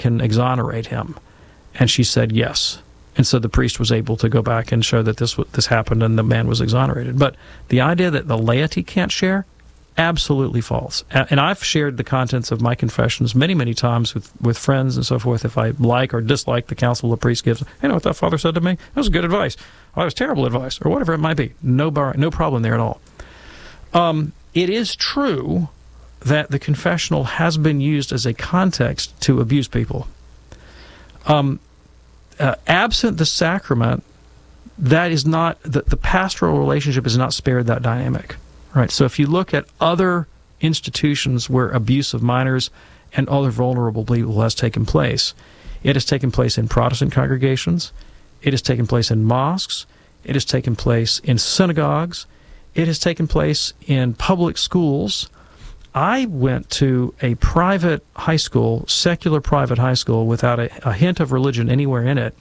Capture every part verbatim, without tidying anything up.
can exonerate him. And she said yes. And so the priest was able to go back and show that this this happened and the man was exonerated. But the idea that the laity can't share, absolutely false. And I've shared the contents of my confessions many, many times with, with friends and so forth. If I like or dislike the counsel the priest gives, you know what that father said to me? That was good advice. Well, that was terrible advice, or whatever it might be. No bar, no problem there at all. Um, it is true that the confessional has been used as a context to abuse people. Um, uh, absent the sacrament, that is not, the, the pastoral relationship is not spared that dynamic. Right. So if you look at other institutions where abuse of minors and other vulnerable people has taken place, it has taken place in Protestant congregations, it has taken place in mosques, it has taken place in synagogues, it has taken place in public schools. I went to a private high school, secular private high school, without a, a hint of religion anywhere in it,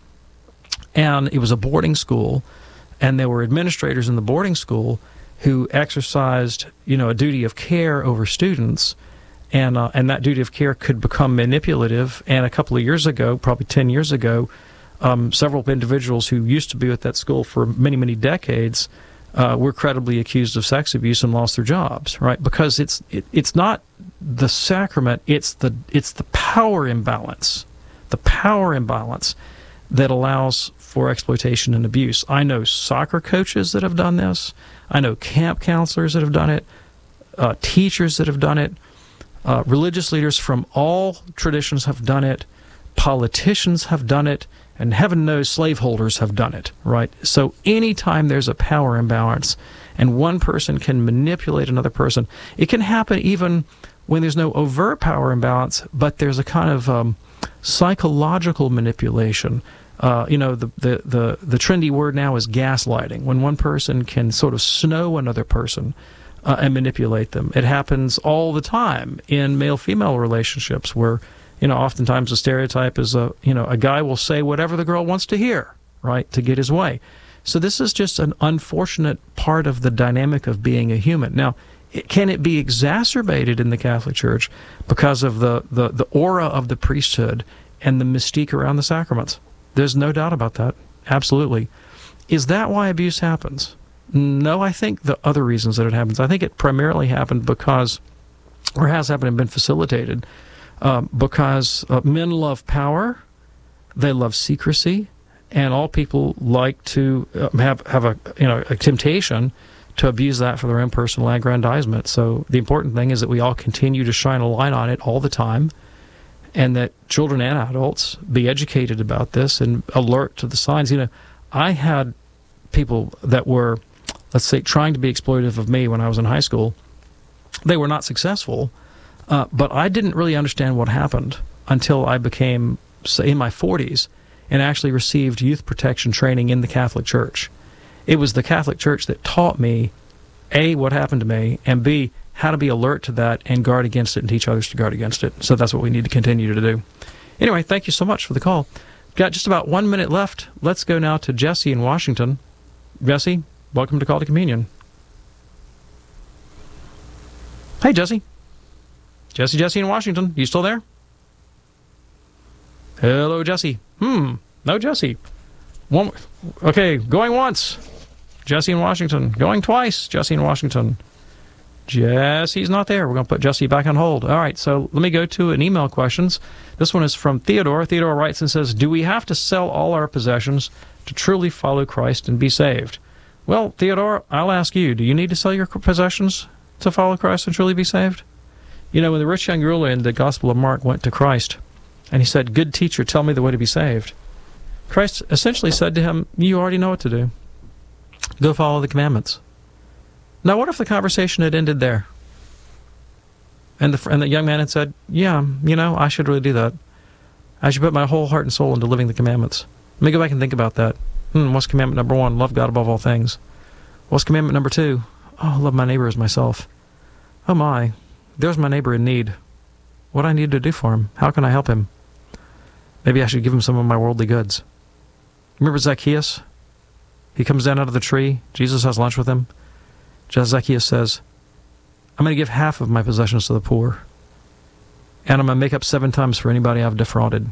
and it was a boarding school, and there were administrators in the boarding school who exercised, you know, a duty of care over students, and uh, and that duty of care could become manipulative. And a couple of years ago, probably ten years ago, um, several individuals who used to be at that school for many, many decades uh, were credibly accused of sex abuse and lost their jobs, right? Because it's it, it's not the sacrament, it's the it's the power imbalance, the power imbalance that allows for exploitation and abuse. I know soccer coaches that have done this. I know camp counselors that have done it, uh, teachers that have done it, uh, religious leaders from all traditions have done it, politicians have done it, and heaven knows slaveholders have done it, right? So anytime there's a power imbalance and one person can manipulate another person, it can happen even when there's no overt power imbalance, but there's a kind of um, psychological manipulation. Uh, you know, the, the, the, the trendy word now is gaslighting, when one person can sort of snow another person uh, and manipulate them. It happens all the time in male-female relationships where, you know, oftentimes the stereotype is, a, you know, a guy will say whatever the girl wants to hear, right, to get his way. So this is just an unfortunate part of the dynamic of being a human. Now, it, can it be exacerbated in the Catholic Church because of the, the, the aura of the priesthood and the mystique around the sacraments? There's no doubt about that. Absolutely. Is that why abuse happens? No, I think the other reasons that it happens. I think it primarily happened because, or has happened and been facilitated, um, because uh, men love power, they love secrecy, and all people like to uh, have have a you know a temptation to abuse that for their own personal aggrandizement. So the important thing is that we all continue to shine a light on it all the time, and that children and adults be educated about this and alert to the signs. You know, I had people that were, let's say, trying to be exploitive of me when I was in high school. They were not successful, uh, but I didn't really understand what happened until I became, say, in my forties and actually received youth protection training in the Catholic Church. It was the Catholic Church that taught me, A, what happened to me, and B, how to be alert to that and guard against it and teach others to guard against it. So that's what we need to continue to do. Anyway, thank you so much for the call. Got just about one minute left. Let's go now to Jesse in Washington. Jesse, welcome to Call to Communion. Hey, Jesse. Jesse, Jesse in Washington. You still there? Hello, Jesse. Hmm. No, Jesse. One. Okay, going once. Jesse in Washington. Going twice. Jesse in Washington. Jesse's not there. We're going to put Jesse back on hold. All right, so let me go to an email questions. This one is from Theodore. Theodore writes and says, do we have to sell all our possessions to truly follow Christ and be saved? Well, Theodore, I'll ask you, do you need to sell your possessions to follow Christ and truly be saved? You know, when the rich young ruler in the Gospel of Mark went to Christ, and he said, good teacher, tell me the way to be saved, Christ essentially said to him, you already know what to do. Go follow the commandments. Now, what if the conversation had ended there? And the, and the young man had said, yeah, you know, I should really do that. I should put my whole heart and soul into living the commandments. Let me go back and think about that. Hmm, what's commandment number one? Love God above all things. What's commandment number two? Oh, love my neighbor as myself. Oh my, there's my neighbor in need. What do I need to do for him? How can I help him? Maybe I should give him some of my worldly goods. Remember Zacchaeus? He comes down out of the tree. Jesus has lunch with him. Zacchaeus says, I'm going to give half of my possessions to the poor, and I'm going to make up seven times for anybody I've defrauded.